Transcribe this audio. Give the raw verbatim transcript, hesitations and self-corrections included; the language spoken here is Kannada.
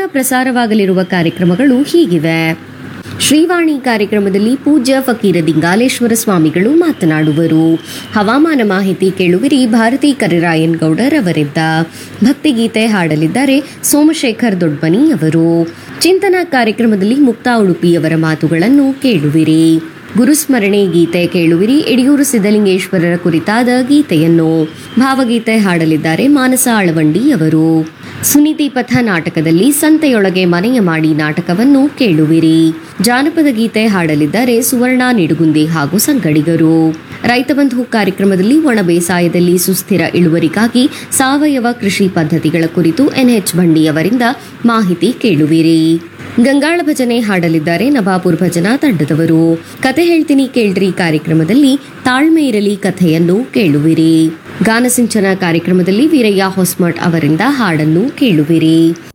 ಪ್ರಸಾರವಾಗಲಿರುವ ಕಾರ್ಯಕ್ರಮಗಳು ಹೀಗಿವೆ. ಶ್ರೀವಾಣಿ ಕಾರ್ಯಕ್ರಮದಲ್ಲಿ ಪೂಜ್ಯ ಫಕೀರ ದಿಂಗಾಲೇಶ್ವರ ಸ್ವಾಮಿಗಳು ಮಾತನಾಡುವರು. ಹವಾಮಾನ ಮಾಹಿತಿ ಕೇಳುವಿರಿ ಭಾರತಿ ಕರಿರಾಯನ್ ಗೌಡರ್ ಅವರಿಂದ. ಭಕ್ತಿಗೀತೆ ಹಾಡಲಿದ್ದಾರೆ ಸೋಮಶೇಖರ್ ದೊಡ್ಮನಿ ಅವರು. ಚಿಂತನ ಕಾರ್ಯಕ್ರಮದಲ್ಲಿ ಮುಕ್ತಾ ಉಡುಪಿಯವರ ಮಾತುಗಳನ್ನು ಕೇಳುವಿರಿ. ಗುರುಸ್ಮರಣೆ ಗೀತೆ ಕೇಳುವಿರಿ. ಯಡಿಯೂರು ಸಿದ್ದಲಿಂಗೇಶ್ವರರ ಕುರಿತಾದ ಗೀತೆಯನ್ನು. ಭಾವಗೀತೆ ಹಾಡಲಿದ್ದಾರೆ ಮಾನಸ ಆಳವಂಡಿ ಅವರು. ಸುನೀತಿ ಪಥ ನಾಟಕದಲ್ಲಿ ಸಂತೆಯೊಳಗೆ ಮನೆಯ ಮಾಡಿ ನಾಟಕವನ್ನು ಕೇಳುವಿರಿ. ಜಾನಪದ ಗೀತೆ ಹಾಡಲಿದ್ದಾರೆ ಸುವರ್ಣ ನಿಡುಗುಂದಿ ಹಾಗೂ ಸಂಗಡಿಗರು. ರೈತ ಬಂಧು ಕಾರ್ಯಕ್ರಮದಲ್ಲಿ ಒಣ ಬೇಸಾಯದಲ್ಲಿ ಸುಸ್ಥಿರ ಇಳುವರಿಗಾಗಿ ಸಾವಯವ ಕೃಷಿ ಪದ್ಧತಿಗಳ ಕುರಿತು ಎನ್ಎಚ್ ಬಂಡಿಯವರಿಂದ ಮಾಹಿತಿ ಕೇಳುವಿರಿ. ಗಂಗಾಳ ಭಜನೆ ಹಾಡಲಿದ್ದಾರೆ ನವಾಪುರ್ ಭಜನಾ ತಂಡದವರು. ಕತೆ ಹೇಳ್ತೀನಿ ಕೇಳ್ರಿ ಕಾರ್ಯಕ್ರಮದಲ್ಲಿ ತಾಳ್ಮೆ ಇರಲಿ ಕಥೆಯನ್ನು ಕೇಳುವಿರಿ. ಗಾನಸಿಂಚನ ಕಾರ್ಯಕ್ರಮದಲ್ಲಿ ವೀರಯ್ಯ ಹೊಸ್ಮಠ್ ಅವರಿಂದ ಹಾಡನ್ನು ಕೇಳುವಿರಿ.